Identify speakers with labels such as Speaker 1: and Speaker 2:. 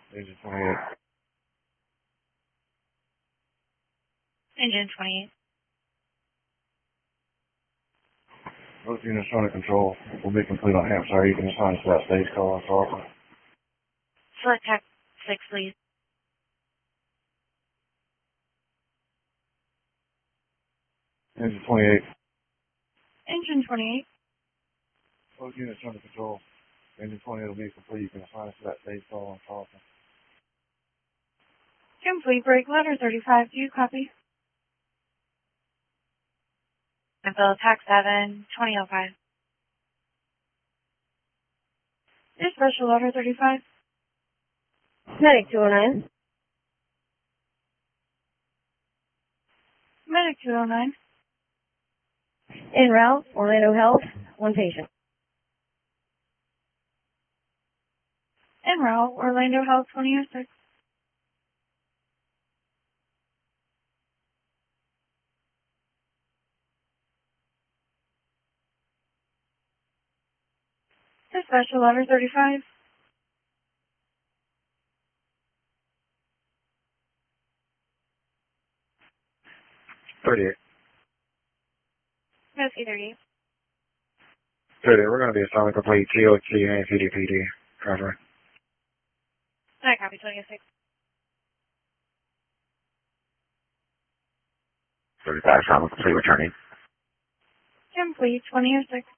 Speaker 1: Engine 28.
Speaker 2: Engine 28.
Speaker 1: Both units under control. Will be complete on Hampshire. You can assign us to that stage call on Falcon.
Speaker 2: Select TAC 6, please.
Speaker 1: Engine 28.
Speaker 2: Engine 28.
Speaker 1: Both units under control. Engine 28 will be complete. You can assign us to that stage call on Falcon.
Speaker 2: Complete break letter 35. Do you copy? Bill TAC 7, 2005. Is special letter 35?
Speaker 3: Medic 209.
Speaker 2: Medic 209.
Speaker 3: En route, Orlando Health, 1 patient.
Speaker 2: En route, Orlando Health 2006. Is special letter 35? Whiskey 38.
Speaker 1: 38. We're going to be assigning complete TOT and CDPD. Cover.
Speaker 2: I copy 26.
Speaker 1: 35. Sound complete. Returning.
Speaker 2: Complete 2006.